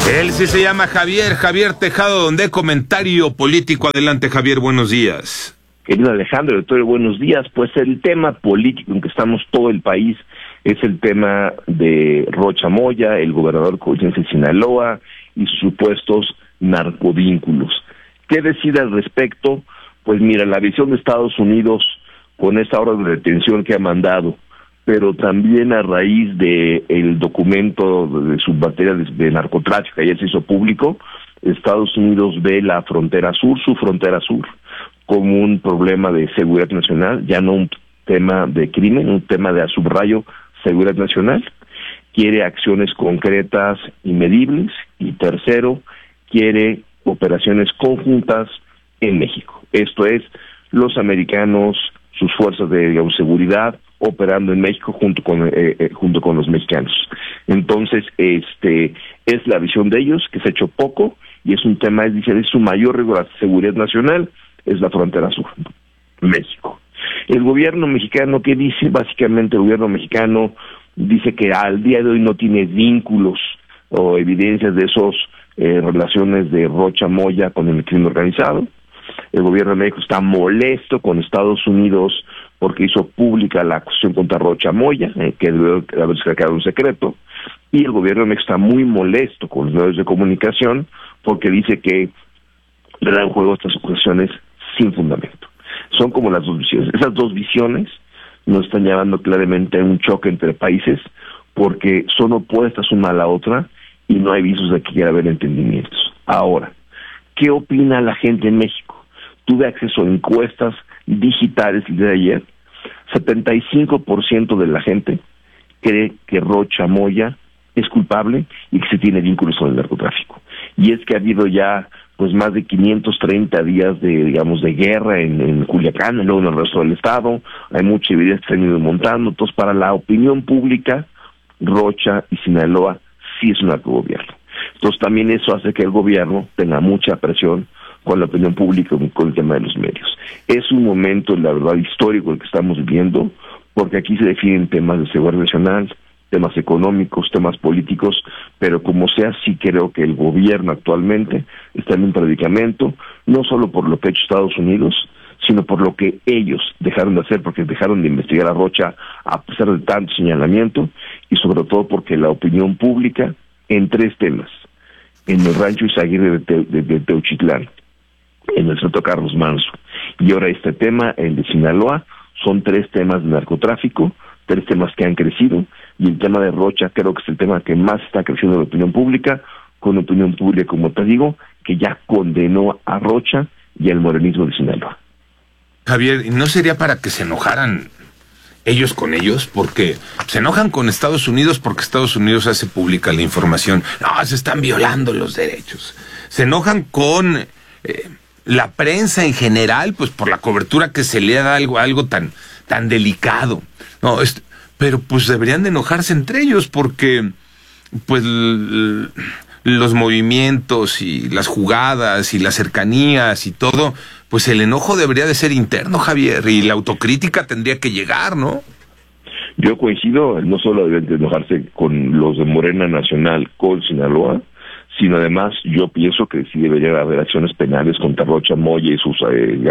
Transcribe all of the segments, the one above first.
Él sí se llama Javier Tejado, donde comentario político. Adelante, Javier, buenos días. Querido Alejandro, doctor, buenos días. Pues el tema político en que estamos todo el país es el tema de Rocha Moya, el gobernador costarricense de Sinaloa y sus supuestos narcovínculos. ¿Qué decide al respecto? Pues mira, la visión de Estados Unidos con esta orden de detención que ha mandado, pero también a raíz de el documento de su materia de narcotráfico que ayer se hizo público, Estados Unidos ve la frontera sur, su frontera sur, como un problema de seguridad nacional, ya no un tema de crimen, un tema de, a subrayo, seguridad nacional. Quiere acciones concretas y medibles. Y tercero, quiere operaciones conjuntas en México. Esto es, los americanos, sus fuerzas de seguridad, operando en México junto con los mexicanos. Entonces, es la visión de ellos, que se ha hecho poco, y es un tema, es su mayor riesgo a la seguridad nacional, es la frontera sur, México. El gobierno mexicano, ¿qué dice? Básicamente el gobierno mexicano dice que al día de hoy no tiene vínculos o evidencias de esos relaciones de Rocha Moya con el crimen organizado. El gobierno de México está molesto con Estados Unidos porque hizo pública la acusación contra Rocha Moya, que debe haberse quedado un secreto, y el gobierno de México está muy molesto con los medios de comunicación porque dice que le dan juego a estas acusaciones sin fundamento. Son como las dos visiones. Esas dos visiones nos están llevando claramente a un choque entre países porque son opuestas una a la otra y no hay visos de que quiera haber entendimientos. Ahora, ¿qué opina la gente en México? Tuve acceso a encuestas digitales el día de ayer. 75% de la gente cree que Rocha Moya es culpable y que se tiene vínculos con el narcotráfico. Y es que ha habido ya pues más de 530 días de guerra en Culiacán, y luego en el resto del estado. Hay mucha evidencia que se han ido montando. Entonces, para la opinión pública, Rocha y Sinaloa sí es un narcogobierno. Entonces, también eso hace que el gobierno tenga mucha presión con la opinión pública, con el tema de los medios. Es un momento, la verdad, histórico el que estamos viviendo, porque aquí se definen temas de seguridad nacional, temas económicos, temas políticos, pero como sea, sí creo que el gobierno actualmente está en un predicamento, no solo por lo que ha hecho Estados Unidos, sino por lo que ellos dejaron de hacer, porque dejaron de investigar a Rocha a pesar de tanto señalamiento, y sobre todo porque la opinión pública, en tres temas: en el rancho Izaguirre de Teuchitlán, en el Centro Carlos Manso, y ahora este tema, el de Sinaloa, son tres temas de narcotráfico, tres temas que han crecido, y el tema de Rocha creo que es el tema que más está creciendo en la opinión pública, con opinión pública, como te digo, que ya condenó a Rocha y al morenismo de Sinaloa. Javier, ¿y no sería para que se enojaran ellos con ellos? Porque se enojan con Estados Unidos porque Estados Unidos hace pública la información. No, se están violando los derechos. Se enojan con la prensa en general, pues por la cobertura que se le da algo tan delicado. No, pero pues deberían de enojarse entre ellos porque pues los movimientos y las jugadas y las cercanías y todo, pues el enojo debería de ser interno, Javier, y la autocrítica tendría que llegar, ¿no? Yo coincido, no solo deben de enojarse con los de Morena Nacional, con Sinaloa, sino además yo pienso que sí debería haber acciones penales contra Rocha Moya y sus,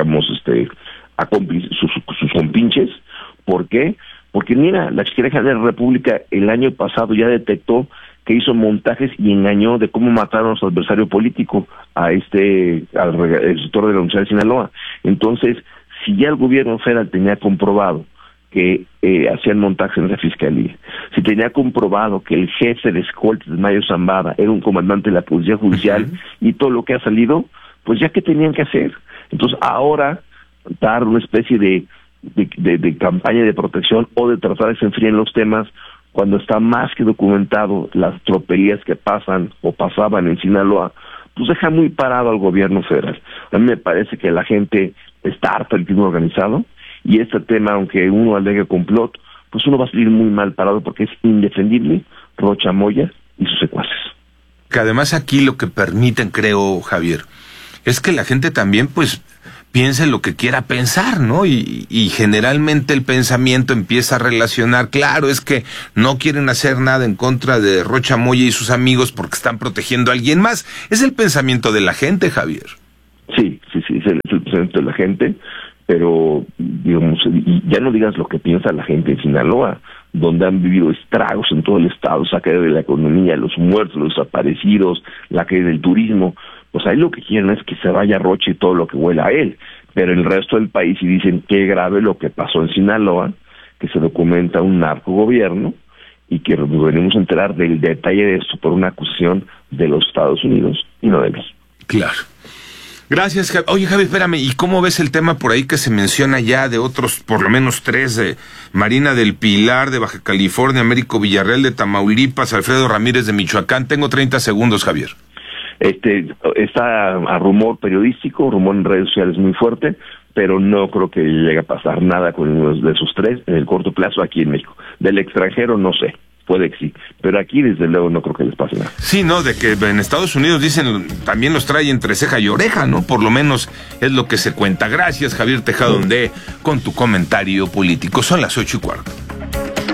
sus compinches. ¿Por qué? Porque mira, la Fiscalía General de la República el año pasado ya detectó que hizo montajes y engañó de cómo mataron a su adversario político, al sector de la Universidad de Sinaloa. Entonces, si ya el gobierno federal tenía comprobado que hacían montajes en la Fiscalía, si tenía comprobado que el jefe de escoltas de Mayo Zambada era un comandante de la Policía Judicial, y todo lo que ha salido, pues ya que tenían que hacer. Entonces, ahora, dar una especie de campaña de protección o de tratar de que se enfríen los temas cuando está más que documentado las tropelías que pasan o pasaban en Sinaloa, pues deja muy parado al gobierno federal. A mí me parece que la gente está harta del crimen organizado, y este tema, aunque uno alegue complot, pues uno va a salir muy mal parado porque es indefendible Rocha Moya y sus secuaces. Que además aquí lo que permiten, creo, Javier, es que la gente también pues piense lo que quiera pensar, ¿no? Y generalmente el pensamiento empieza a relacionar, claro, es que no quieren hacer nada en contra de Rocha Moya y sus amigos porque están protegiendo a alguien más. Es el pensamiento de la gente, Javier. Sí, es el pensamiento de la gente, pero digamos, ya no digas lo que piensa la gente en Sinaloa, donde han vivido estragos en todo el estado, la caída de la economía, los muertos, los desaparecidos, la caída del turismo. Pues ahí lo que quieren es que se vaya Rocha y todo lo que huela a él, pero el resto del país y dicen qué grave lo que pasó en Sinaloa, que se documenta un narcogobierno y que nos venimos a enterar del detalle de esto por una acusación de los Estados Unidos y no de México. Claro. Gracias, Javi. Oye, Javi, espérame, ¿y cómo ves el tema por ahí que se menciona ya de otros, por lo menos 3, de Marina del Pilar, de Baja California, Américo Villarreal, de Tamaulipas, Alfredo Ramírez, de Michoacán? Tengo 30 segundos, Javier. Está a rumor periodístico, rumor en redes sociales muy fuerte, pero no creo que llegue a pasar nada con uno de esos 3 en el corto plazo aquí en México. Del extranjero no sé, puede que sí, pero aquí desde luego no creo que les pase nada. Sí, no, de que en Estados Unidos dicen, también los trae entre ceja y oreja, ¿no? Por lo menos es lo que se cuenta. Gracias, Javier Tejada Ondé, con tu comentario político. Son las 8:15.